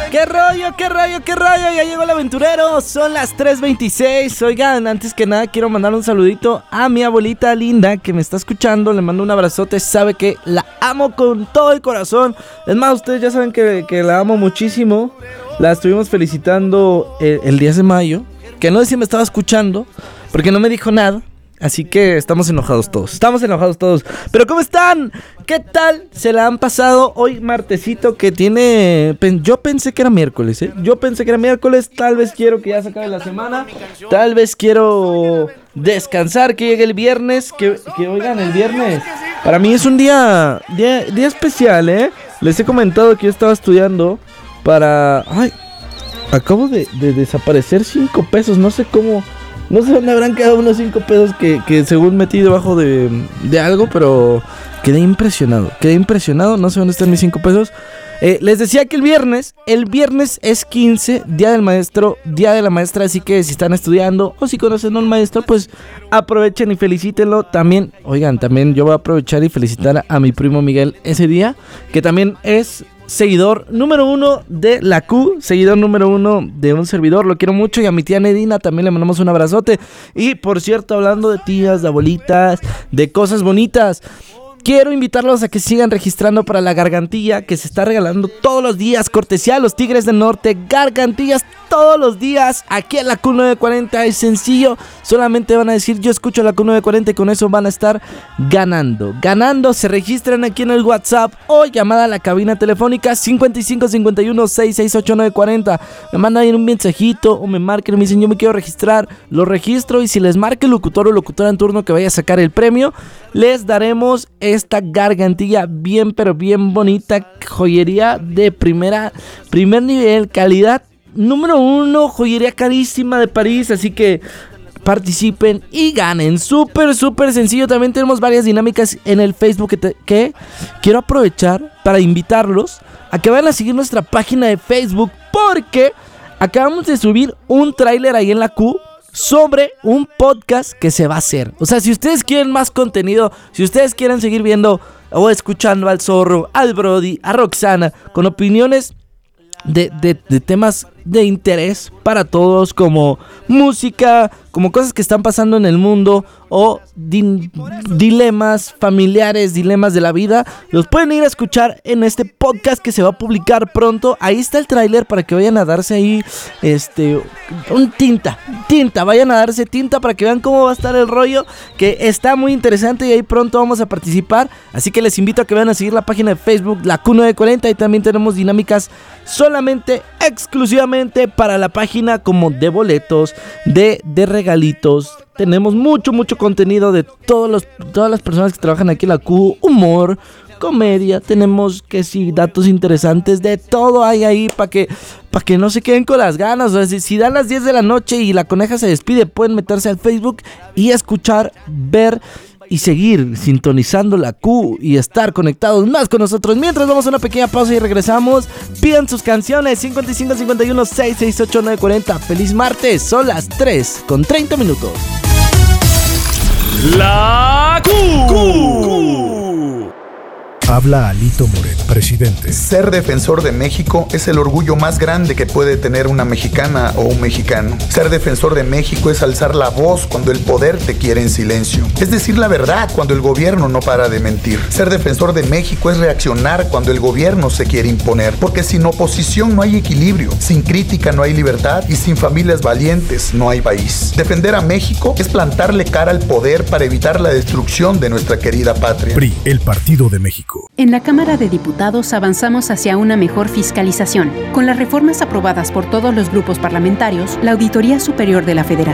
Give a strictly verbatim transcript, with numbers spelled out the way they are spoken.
¿Qué rollo, qué rollo, qué rollo? Ya llegó el aventurero, son las tres veintiséis. Oigan, antes que nada quiero mandar un saludito a mi abuelita linda que me está escuchando. Le mando un abrazote, sabe que la amo con todo el corazón. Es más, ustedes ya saben que, que la amo muchísimo. La estuvimos felicitando el, el diez de mayo, que no sé si me estaba escuchando, porque no me dijo nada. Así que estamos enojados todos, estamos enojados todos. Pero ¿cómo están? ¿Qué tal se la han pasado hoy martesito que tiene... Pen, yo pensé que era miércoles, ¿eh? Yo pensé que era miércoles, tal vez quiero que ya se acabe la semana. Tal vez quiero descansar, que llegue el viernes. Que, que oigan, el viernes para mí es un día, día, día especial, ¿eh? Les he comentado que yo estaba estudiando para... Ay, acabo de, de desaparecer cinco pesos, no sé cómo... No sé dónde habrán quedado unos cinco pesos que, que según metí debajo de, de algo, pero quedé impresionado, quedé impresionado, no sé dónde están mis cinco pesos. Eh, les decía que el viernes, el viernes es quince, Día del Maestro, Día de la Maestra, así que si están estudiando o si conocen a un maestro, pues aprovechen y felicítenlo. También, oigan, también yo voy a aprovechar y felicitar a, a mi primo Miguel ese día, que también es... seguidor número uno de la Q, seguidor número uno de un servidor, lo quiero mucho. Y a mi tía Nedina también le mandamos un abrazote. Y por cierto, hablando de tías, de abuelitas, de cosas bonitas, quiero invitarlos a que sigan registrando para la gargantilla que se está regalando todos los días, cortesía a los Tigres del Norte. Gargantillas todos los días aquí en la Q novecientos cuarenta. Es sencillo, solamente van a decir yo escucho la Q novecientos cuarenta y con eso van a estar ganando. Ganando, se registran aquí en el WhatsApp o llamada a la cabina telefónica cincuenta y cinco cincuenta y uno sesenta y seis ochenta y nueve cuarenta. Me mandan ahí un mensajito o me marquen y me dicen yo me quiero registrar. Lo registro y si les marca el locutor o locutora en turno que vaya a sacar el premio, les daremos esta gargantilla bien pero bien bonita, joyería de primera, primer nivel, calidad número uno, joyería carísima de París, así que participen y ganen. Súper, súper sencillo. También tenemos varias dinámicas en el Facebook que, te, que quiero aprovechar para invitarlos a que vayan a seguir nuestra página de Facebook, porque acabamos de subir un tráiler ahí en la Q sobre un podcast que se va a hacer. O sea, si ustedes quieren más contenido, si ustedes quieren seguir viendo o escuchando al Zorro, al Brody, a Roxana, con opiniones de, de, de temas de interés para todos, como música, como cosas que están pasando en el mundo o di- dilemas familiares, dilemas de la vida, los pueden ir a escuchar en este podcast que se va a publicar pronto. Ahí está el tráiler para que vayan a darse ahí este un tinta, tinta, vayan a darse tinta para que vean cómo va a estar el rollo, que está muy interesante y ahí pronto vamos a participar. Así que les invito a que vayan a seguir la página de Facebook, la Q novecientos cuarenta, y también tenemos dinámicas solamente, exclusivamente para la página, como de boletos, de, de regalitos. Tenemos mucho, mucho contenido de todos los, todas las personas que trabajan aquí en la Q, humor, comedia, tenemos que sí, datos interesantes, de todo hay ahí para que, para que no se queden con las ganas. O sea, si, si dan las diez de la noche y la coneja se despide, pueden meterse al Facebook y escuchar, ver y seguir sintonizando la Q y estar conectados más con nosotros. Mientras vamos a una pequeña pausa y regresamos, pidan sus canciones cincuenta y cinco cincuenta y uno sesenta y seis ochenta y nueve cuarenta. Feliz martes, son las tres con treinta minutos. La Q. Q. Habla Alito Moreno, presidente. Ser defensor de México es el orgullo más grande que puede tener una mexicana o un mexicano. Ser defensor de México es alzar la voz cuando el poder te quiere en silencio. Es decir la verdad cuando el gobierno no para de mentir. Ser defensor de México es reaccionar cuando el gobierno se quiere imponer. Porque sin oposición no hay equilibrio, sin crítica no hay libertad y sin familias valientes no hay país. Defender a México es plantarle cara al poder para evitar la destrucción de nuestra querida patria. P R I, el Partido de México. En la Cámara de Diputados avanzamos hacia una mejor fiscalización. Con las reformas aprobadas por todos los grupos parlamentarios, la Auditoría Superior de la Federación